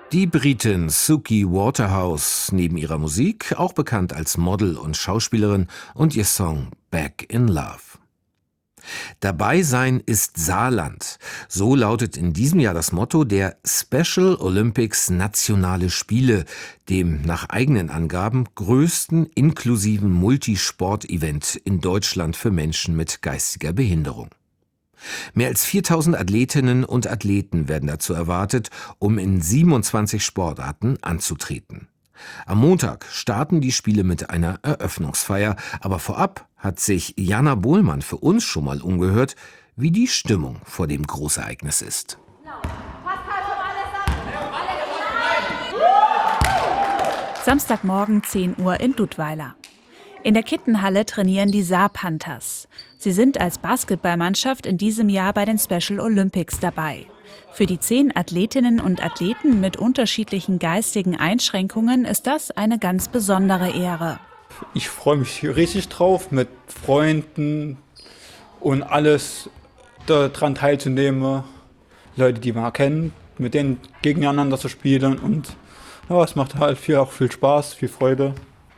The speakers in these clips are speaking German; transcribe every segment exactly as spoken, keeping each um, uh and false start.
Die Britin Suki Waterhouse, neben ihrer Musik auch bekannt als Model und Schauspielerin, und ihr Song Back in Love. Dabei sein ist Saarland. So lautet in diesem Jahr das Motto der Special Olympics Nationale Spiele, dem nach eigenen Angaben größten inklusiven Multisport-Event in Deutschland für Menschen mit geistiger Behinderung. Mehr als viertausend Athletinnen und Athleten werden dazu erwartet, um in siebenundzwanzig Sportarten anzutreten. Am Montag starten die Spiele mit einer Eröffnungsfeier, aber vorab hat sich Jana Bohlmann für uns schon mal umgehört, wie die Stimmung vor dem Großereignis ist. Samstagmorgen zehn Uhr in Dudweiler. In der Kittenhalle trainieren die Saarpanthers. Sie sind als Basketballmannschaft in diesem Jahr bei den Special Olympics dabei. Für die zehn Athletinnen und Athleten mit unterschiedlichen geistigen Einschränkungen ist das eine ganz besondere Ehre. Ich freue mich richtig drauf, mit Freunden und alles daran teilzunehmen. Leute, die man kennt, mit denen gegeneinander zu spielen. Und ja, es macht halt viel, auch viel Spaß, viel Freude.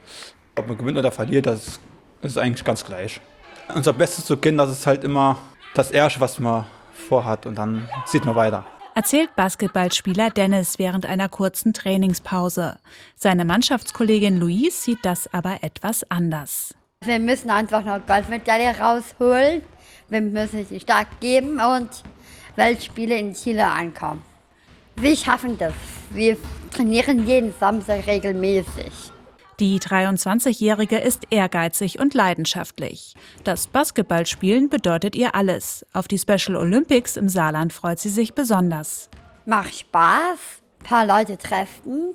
Ob man gewinnt oder verliert, das ist eigentlich ganz gleich. Unser Bestes zu kennen, das ist halt immer das Erste, was man vorhat, und dann sieht man weiter. Erzählt Basketballspieler Dennis während einer kurzen Trainingspause. Seine Mannschaftskollegin Louise sieht das aber etwas anders. Wir müssen einfach noch Goldmedaille rausholen. Wir müssen sie stark geben und Weltspiele in Chile ankommen. Wir schaffen das. Wir trainieren jeden Samstag regelmäßig. Die dreiundzwanzigjährige ist ehrgeizig und leidenschaftlich. Das Basketballspielen bedeutet ihr alles. Auf die Special Olympics im Saarland freut sie sich besonders. Macht Spaß, ein paar Leute treffen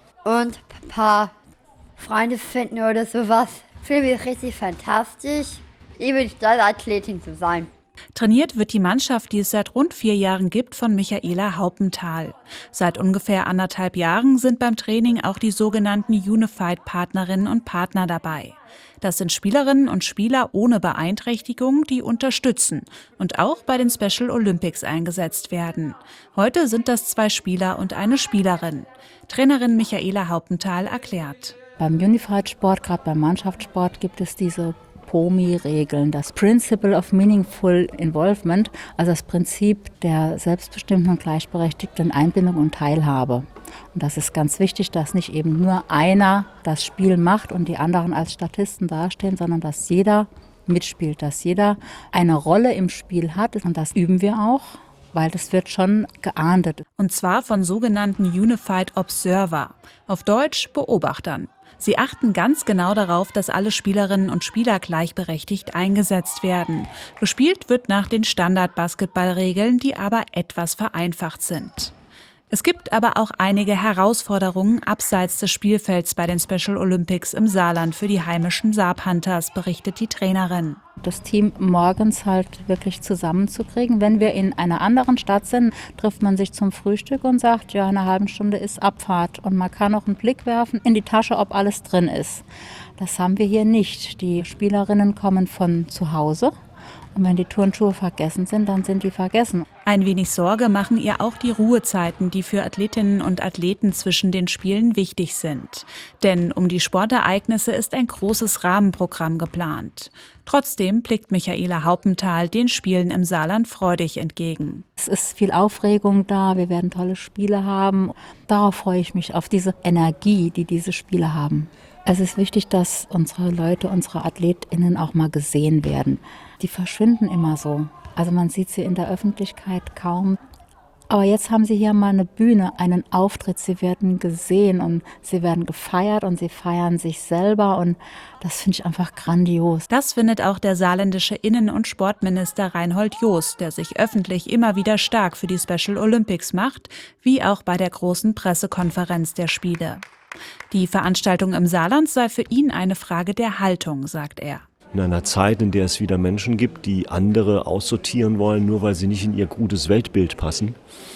und ein paar Freunde finden oder sowas. Fühle mich richtig fantastisch, liebe stolze Athletin zu sein. Trainiert wird die Mannschaft, die es seit rund vier Jahren gibt, von Michaela Haupenthal. Seit ungefähr anderthalb Jahren sind beim Training auch die sogenannten Unified-Partnerinnen und Partner dabei. Das sind Spielerinnen und Spieler ohne Beeinträchtigung, die unterstützen und auch bei den Special Olympics eingesetzt werden. Heute sind das zwei Spieler und eine Spielerin. Trainerin Michaela Haupenthal erklärt. Beim Unified-Sport, gerade beim Mannschaftssport, gibt es diese P O M I-Regeln, das Principle of Meaningful Involvement, also das Prinzip der selbstbestimmten und gleichberechtigten Einbindung und Teilhabe. Und das ist ganz wichtig, dass nicht eben nur einer das Spiel macht und die anderen als Statisten dastehen, sondern dass jeder mitspielt, dass jeder eine Rolle im Spiel hat, und das üben wir auch, weil das wird schon geahndet. Und zwar von sogenannten Unified Observer, auf Deutsch Beobachtern. Sie achten ganz genau darauf, dass alle Spielerinnen und Spieler gleichberechtigt eingesetzt werden. Gespielt wird nach den Standard-Basketballregeln, die aber etwas vereinfacht sind. Es gibt aber auch einige Herausforderungen abseits des Spielfelds bei den Special Olympics im Saarland für die heimischen Saarpanthers, berichtet die Trainerin. Das Team morgens halt wirklich zusammenzukriegen. Wenn wir in einer anderen Stadt sind, trifft man sich zum Frühstück und sagt, ja, in einer halben Stunde ist Abfahrt. Und man kann auch einen Blick werfen in die Tasche, ob alles drin ist. Das haben wir hier nicht. Die Spielerinnen kommen von zu Hause. Und wenn die Turnschuhe vergessen sind, dann sind die vergessen. Ein wenig Sorge machen ihr auch die Ruhezeiten, die für Athletinnen und Athleten zwischen den Spielen wichtig sind. Denn um die Sportereignisse ist ein großes Rahmenprogramm geplant. Trotzdem blickt Michaela Haupenthal den Spielen im Saarland freudig entgegen. Es ist viel Aufregung da, wir werden tolle Spiele haben. Darauf freue ich mich, auf diese Energie, die diese Spiele haben. Es ist wichtig, dass unsere Leute, unsere AthletInnen auch mal gesehen werden. Die verschwinden immer so. Also man sieht sie in der Öffentlichkeit kaum. Aber jetzt haben sie hier mal eine Bühne, einen Auftritt. Sie werden gesehen und sie werden gefeiert und sie feiern sich selber. Und das finde ich einfach grandios. Das findet auch der saarländische Innen- und Sportminister Reinhold Jost, der sich öffentlich immer wieder stark für die Special Olympics macht, wie auch bei der großen Pressekonferenz der Spiele. Die Veranstaltung im Saarland sei für ihn eine Frage der Haltung, sagt er. In einer Zeit, in der es wieder Menschen gibt, die andere aussortieren wollen, nur weil sie nicht in ihr gutes Weltbild passen,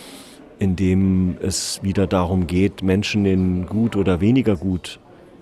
in dem es wieder darum geht, Menschen in gut oder weniger gut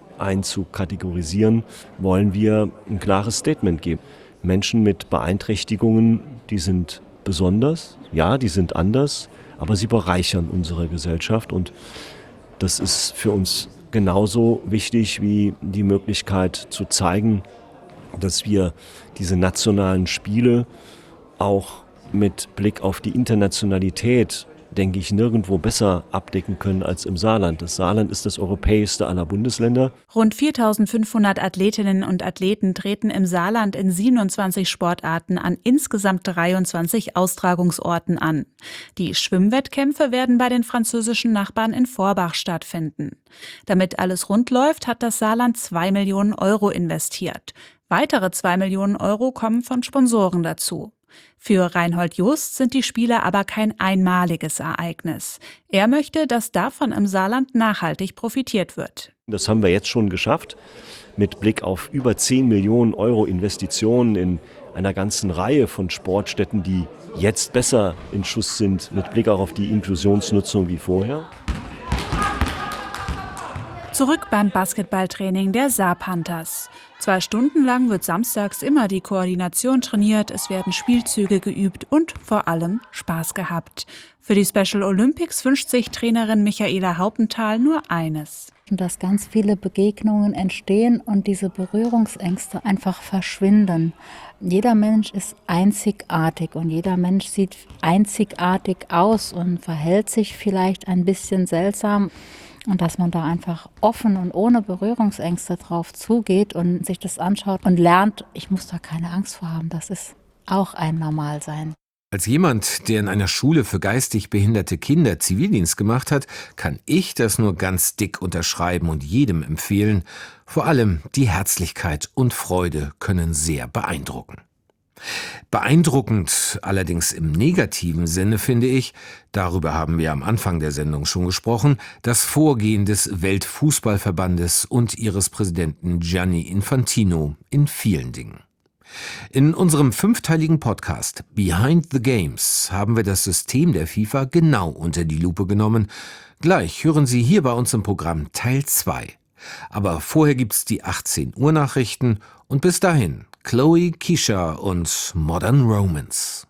einzukategorisieren, wollen wir ein klares Statement geben. Menschen mit Beeinträchtigungen, die sind besonders, ja, die sind anders, aber sie bereichern unsere Gesellschaft und das ist für uns genauso wichtig wie die Möglichkeit zu zeigen, dass wir diese nationalen Spiele auch mit Blick auf die Internationalität, denke ich, nirgendwo besser abdecken können als im Saarland. Das Saarland ist das europäischste aller Bundesländer. Rund viertausendfünfhundert Athletinnen und Athleten treten im Saarland in siebenundzwanzig Sportarten an insgesamt dreiundzwanzig Austragungsorten an. Die Schwimmwettkämpfe werden bei den französischen Nachbarn in Forbach stattfinden. Damit alles rund läuft, hat das Saarland zwei Millionen Euro investiert. Weitere zwei Millionen Euro kommen von Sponsoren dazu. Für Reinhold Just sind die Spiele aber kein einmaliges Ereignis. Er möchte, dass davon im Saarland nachhaltig profitiert wird. Das haben wir jetzt schon geschafft, mit Blick auf über zehn Millionen Euro Investitionen in einer ganzen Reihe von Sportstätten, die jetzt besser in Schuss sind, mit Blick auch auf die Inklusionsnutzung wie vorher. Zurück beim Basketballtraining der Saarpanthers. Zwei Stunden lang wird samstags immer die Koordination trainiert, es werden Spielzüge geübt und vor allem Spaß gehabt. Für die Special Olympics wünscht sich Trainerin Michaela Haupenthal nur eines. Dass ganz viele Begegnungen entstehen und diese Berührungsängste einfach verschwinden. Jeder Mensch ist einzigartig und jeder Mensch sieht einzigartig aus und verhält sich vielleicht ein bisschen seltsam. Und dass man da einfach offen und ohne Berührungsängste drauf zugeht und sich das anschaut und lernt, ich muss da keine Angst vor haben, das ist auch ein Normalsein. Als jemand, der in einer Schule für geistig behinderte Kinder Zivildienst gemacht hat, kann ich das nur ganz dick unterschreiben und jedem empfehlen. Vor allem die Herzlichkeit und Freude können sehr beeindrucken. Beeindruckend, allerdings im negativen Sinne, finde ich, darüber haben wir am Anfang der Sendung schon gesprochen, das Vorgehen des Weltfußballverbandes und ihres Präsidenten Gianni Infantino in vielen Dingen. In unserem fünfteiligen Podcast Behind the Games haben wir das System der FIFA genau unter die Lupe genommen. Gleich hören Sie hier bei uns im Programm Teil zwei. Aber vorher gibt's die achtzehn Uhr Nachrichten und bis dahin Chloe Kisha und Modern Romance.